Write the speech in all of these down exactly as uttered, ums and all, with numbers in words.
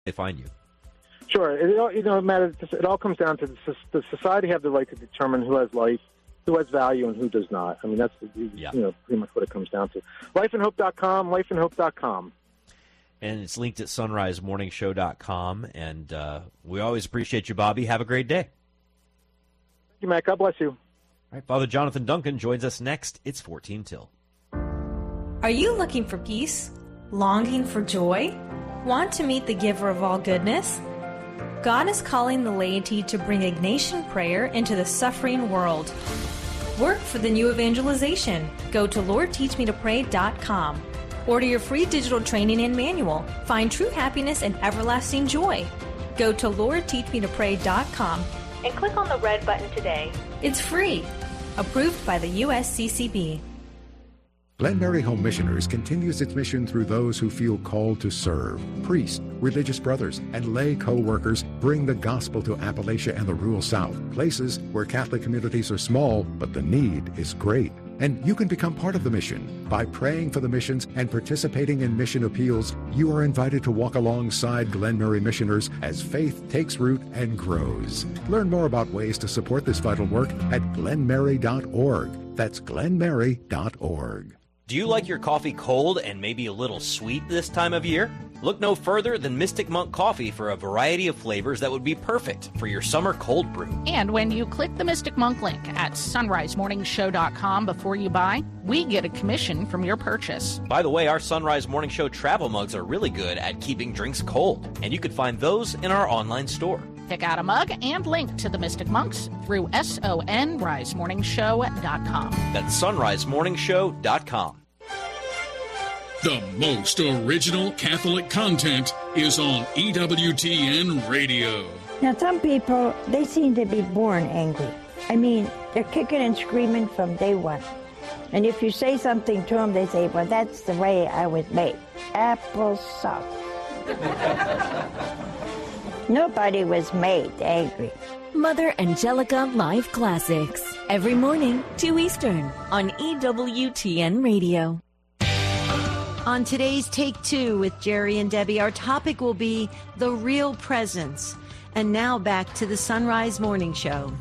they find you? Sure. It all, you know, Matt, it, it all comes down to the, the society have the right to determine who has life, who has value, and who does not. I mean, that's yeah. you know pretty much what it comes down to. life and hope dot com, life and hope dot com. And it's linked at sunrise morning show dot com. And uh, we always appreciate you, Bobby. Have a great day. Thank you, Matt. God bless you. All right, Father Jonathan Duncan joins us next. It's fourteen till. Are you looking for peace? Longing for joy? Want to meet the giver of all goodness? God is calling the laity to bring Ignatian prayer into the suffering world. Work for the new evangelization. Go to lord teach me to pray dot com. Order your free digital training and manual. Find true happiness and everlasting joy. Go to lord teach me to pray dot com and click on the red button today. It's free. Approved by the U S C C B. Glen Mary Home Missioners continues its mission through those who feel called to serve. Priests, religious brothers, and lay co-workers bring the gospel to Appalachia and the rural South, places where Catholic communities are small, but the need is great. And you can become part of the mission. By praying for the missions and participating in mission appeals, you are invited to walk alongside Glen Mary missioners as faith takes root and grows. Learn more about ways to support this vital work at glen mary dot org. That's glen mary dot org. Do you like your coffee cold and maybe a little sweet this time of year? Look no further than Mystic Monk Coffee for a variety of flavors that would be perfect for your summer cold brew. And when you click the Mystic Monk link at sunrise morning show dot com before you buy, we get a commission from your purchase. By the way, our Sunrise Morning Show travel mugs are really good at keeping drinks cold, and you can find those in our online store. Pick out a mug and link to the Mystic Monks through sunrise morning show dot com. That's sunrise morning show dot com. The most original Catholic content is on E W T N Radio. Now, some people, they seem to be born angry. I mean, they're kicking and screaming from day one. And if you say something to them, they say, well, that's the way I was made. Apple sauce. Nobody was made angry. Mother Angelica Live Classics. Every morning, two Eastern, on E W T N Radio. On today's Take Two with Jerry and Debbie, our topic will be the real presence. And now back to the Sunrise Morning Show.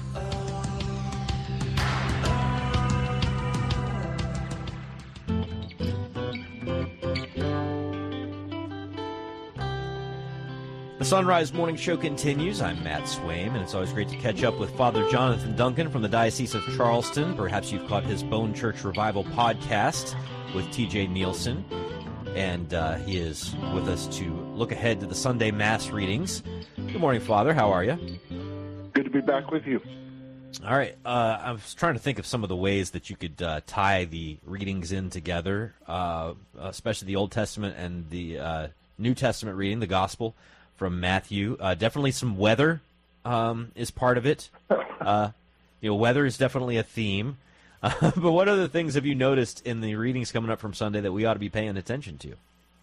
The Sunrise Morning Show continues. I'm Matt Swaim, and it's always great to catch up with Father Jonathan Duncan from the Diocese of Charleston. Perhaps you've caught his Bone Church Revival podcast with T J Nielsen, and uh, he is with us to look ahead to the Sunday Mass readings. Good morning, Father. How are you? Good to be back with you. All right. Uh, I was trying to think of some of the ways that you could uh, tie the readings in together, uh, especially the Old Testament and the uh, New Testament reading, the Gospel from Matthew. Uh, definitely some weather um, is part of it. Uh, you know, weather is definitely a theme. Uh, but what other things have you noticed in the readings coming up from Sunday that we ought to be paying attention to?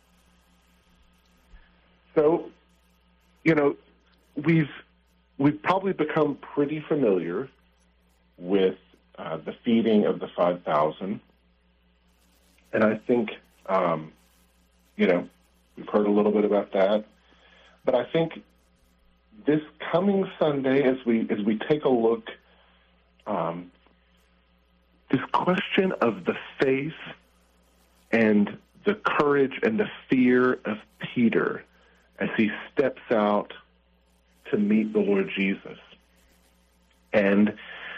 So, you know, we've we've probably become pretty familiar with uh, the feeding of the five thousand. And I think, um, you know, we've heard a little bit about that. But I think this coming Sunday, as we as we take a look, um, this question of the faith and the courage and the fear of Peter as he steps out to meet the Lord Jesus. And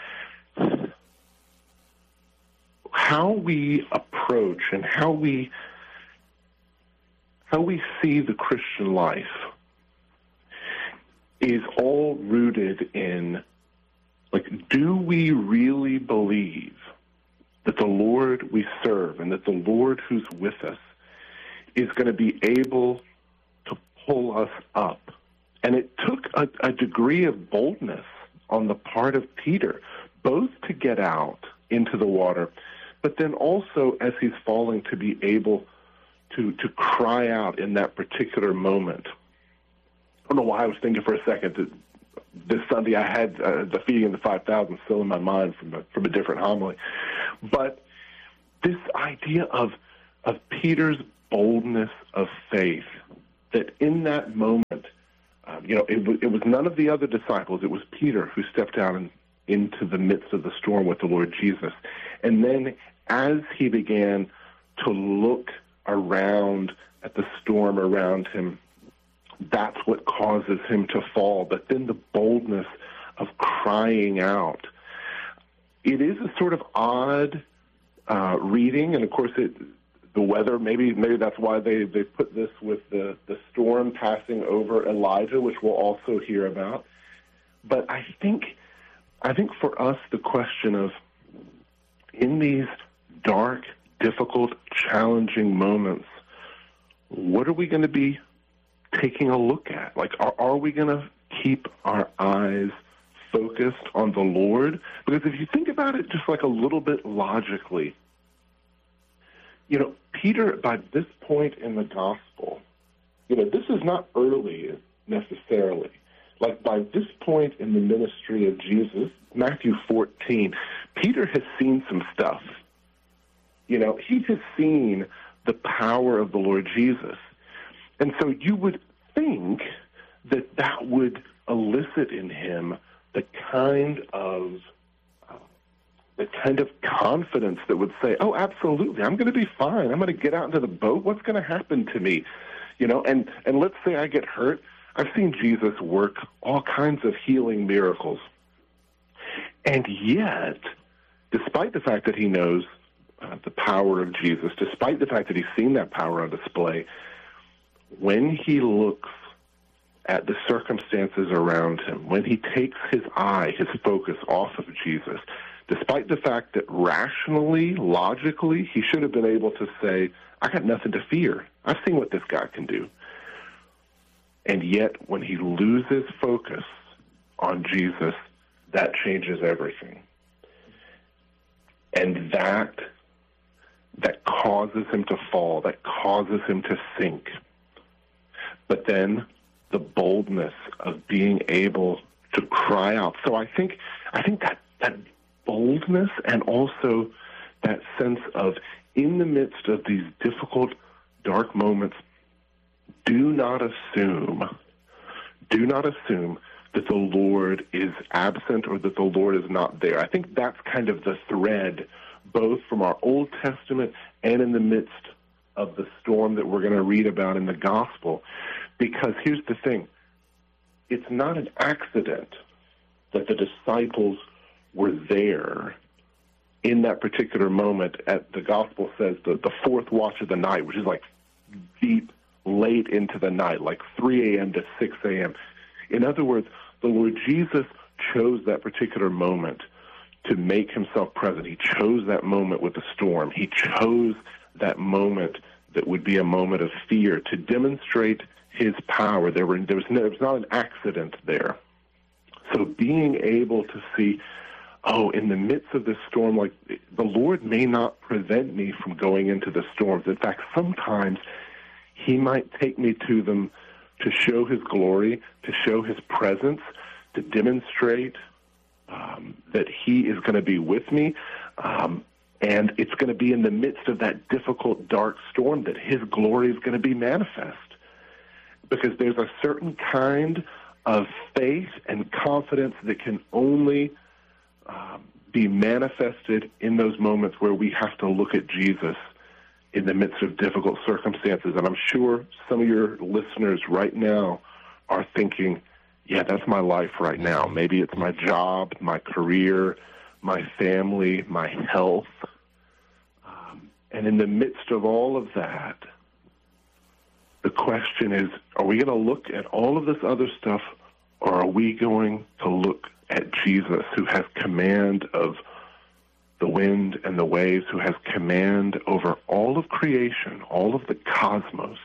how we approach and how we how we see the Christian life is all rooted in, like, do we really believe that the Lord we serve and that the Lord who's with us is going to be able to pull us up? And it took a, a degree of boldness on the part of Peter, both to get out into the water, but then also as he's falling to be able to, to cry out in that particular moment. I don't know why I was thinking for a second that this Sunday I had uh, the feeding of the five thousand still in my mind from a, from a different homily. But this idea of of Peter's boldness of faith that in that moment, um, you know, it, w- it was none of the other disciples. It was Peter who stepped out and into the midst of the storm with the Lord Jesus. And then as he began to look around at the storm around him, that's what causes him to fall. But then the boldness of crying out. It is a sort of odd uh, reading, and of course it, the weather, maybe maybe that's why they, they put this with the, the storm passing over Elijah, which we'll also hear about. But I think I think for us the question of, in these dark, difficult, challenging moments, what are we going to be taking a look at? Like, are, are we going to keep our eyes focused on the Lord? Because if you think about it just like a little bit logically, you know, Peter, by this point in the gospel, you know, this is not early necessarily. Like, by this point in the ministry of Jesus, Matthew fourteen, Peter has seen some stuff. You know, he has seen the power of the Lord Jesus. And so you would think that that would elicit in him the kind of uh, the kind of confidence that would say, oh, absolutely, I'm going to be fine. I'm going to get out into the boat. What's going to happen to me? You know, and, and let's say I get hurt. I've seen Jesus work all kinds of healing miracles. And yet, despite the fact that he knows uh, the power of Jesus, despite the fact that he's seen that power on display, when he looks at the circumstances around him, when he takes his eye, his focus off of Jesus, despite the fact that rationally, logically, he should have been able to say, I got nothing to fear. I've seen what this guy can do. And yet, when he loses focus on Jesus, that changes everything. And that, that causes him to fall, that causes him to sink. But then the boldness of being able to cry out. So I think I think that, that boldness and also that sense of, in the midst of these difficult, dark moments, do not assume, do not assume that the Lord is absent or that the Lord is not there. I think that's kind of the thread, both from our Old Testament and in the midst of the storm that we're going to read about in the Gospel. Because here's the thing, it's not an accident that the disciples were there in that particular moment. At the Gospel says the, the fourth watch of the night, which is like deep, late into the night, like three a.m. to six a.m. In other words, the Lord Jesus chose that particular moment to make himself present. He chose that moment with the storm. He chose that moment that would be a moment of fear to demonstrate his power. There, were, there, was no, there was not an accident there. So being able to see, oh, in the midst of this storm, like, the Lord may not prevent me from going into the storms. In fact, sometimes he might take me to them to show his glory, to show his presence, to demonstrate um, that he is going to be with me. Um, and it's going to be in the midst of that difficult, dark storm that his glory is going to be manifest. Because there's a certain kind of faith and confidence that can only um, be manifested in those moments where we have to look at Jesus in the midst of difficult circumstances. And I'm sure some of your listeners right now are thinking, yeah, that's my life right now. Maybe it's my job, my career, my family, my health. Um, and in the midst of all of that, the question is, are we going to look at all of this other stuff, or are we going to look at Jesus, who has command of the wind and the waves, who has command over all of creation, all of the cosmos?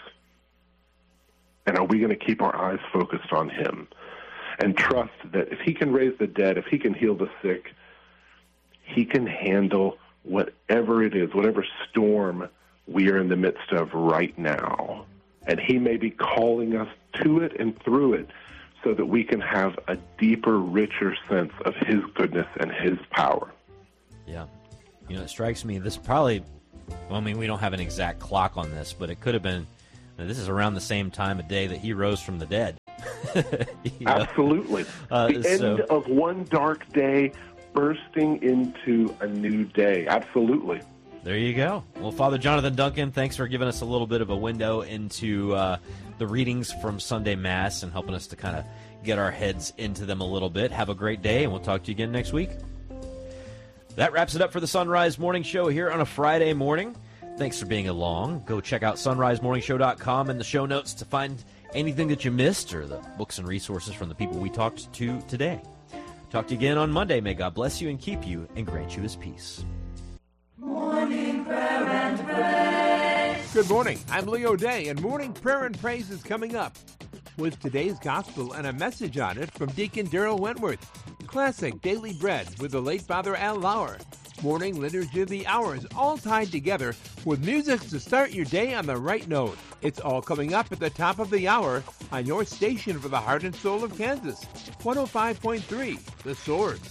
And are we going to keep our eyes focused on him and trust that if he can raise the dead, if he can heal the sick, he can handle whatever it is, whatever storm we are in the midst of right now? And he may be calling us to it and through it so that we can have a deeper, richer sense of his goodness and his power. Yeah. You know, it strikes me, this probably, well, I mean, we don't have an exact clock on this, but it could have been Now, this is around the same time of day that he rose from the dead. Absolutely. Uh, the so, end of one dark day bursting into a new day. Absolutely. There you go. Well, Father Jonathan Duncan, thanks for giving us a little bit of a window into uh, the readings from Sunday Mass and helping us to kind of get our heads into them a little bit. Have a great day, and we'll talk to you again next week. That wraps it up for the Sunrise Morning Show here on a Friday morning. Thanks for being along. Go check out sunrise morning show dot com and the show notes to find anything that you missed or the books and resources from the people we talked to today. Talk to you again on Monday. May God bless you and keep you and grant you his peace. Morning prayer and praise. Good morning. I'm Leo Day, and morning prayer and praise is coming up with today's gospel and a message on it from Deacon Daryl Wentworth. Classic Daily Bread with the late Father Al Lauer. Morning Liturgy of the Hours, all tied together with music to start your day on the right note. It's all coming up at the top of the hour on your station for the heart and soul of Kansas. one oh five point three, The Sword.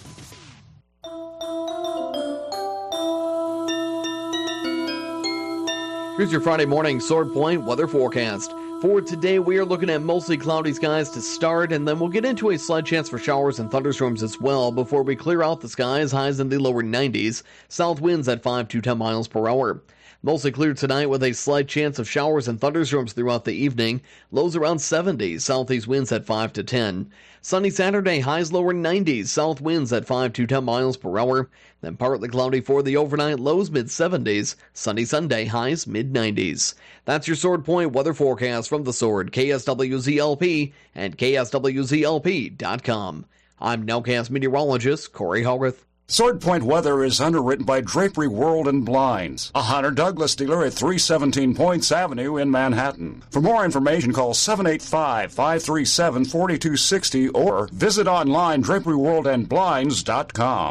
Here's your Friday morning Sword Point weather forecast. For today, we are looking at mostly cloudy skies to start, and then we'll get into a slight chance for showers and thunderstorms as well before we clear out the skies, highs in the lower nineties, south winds at five to ten miles per hour. Mostly clear tonight with a slight chance of showers and thunderstorms throughout the evening, lows around seventy, southeast winds at five to ten. Sunny Saturday, highs lower nineties, south winds at five to ten miles per hour. Then partly cloudy for the overnight, lows mid seventies. Sunny Sunday, highs mid nineties. That's your Sword Point weather forecast from The Sword, K S W Z L P, and K S W Z L P dot com. I'm Nowcast meteorologist Corey Hogarth. Sword Point weather is underwritten by Drapery World and Blinds, a Hunter Douglas dealer at three seventeen Points Avenue in Manhattan. For more information, call seven eight five, five three seven, four two six zero or visit online drapery world and blinds dot com.